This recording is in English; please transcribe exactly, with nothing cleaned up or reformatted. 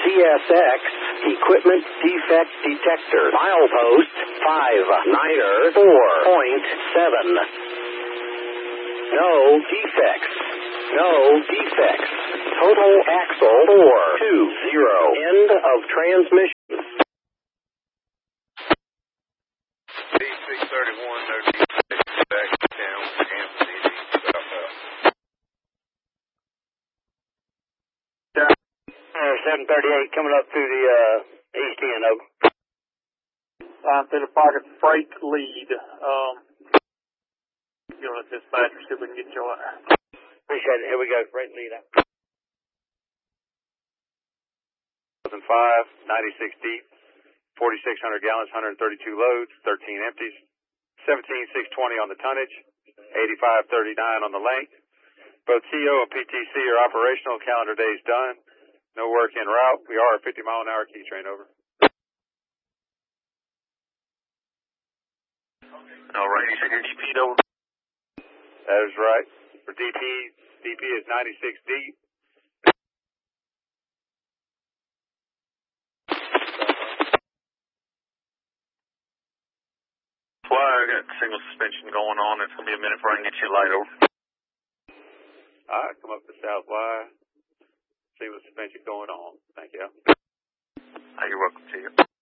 C S X Equipment Defect Detector. Milepost five niner four point seven. No defects. No defects. Total axle four two zero. End of transmission. D six thirty-one, no defects. Back to town. M C D southbound. Uh, seven thirty-eight coming up through the uh, east end, over. Line through the pocket, freight lead. Um, you know, let dispatcher see if we can get you on. Appreciate it. Here we go. Freight lead out. five, ninety-six deep, forty-six hundred gallons, one hundred thirty-two loads, thirteen empties, seventeen six twenty on the tonnage, eighty-five thirty-nine on the length. Both T O and P T C are operational. Calendar days done. No work en route. We are a fifty mile an hour key train, over. All right, you said your D P over? That is right. For D P, D P is ninety-six deep. Fly, I got single suspension going on. It's going to be a minute before I can get you light, over. All right, come up to South Y. See what suspension going on. Thank you. Oh, you're welcome to you.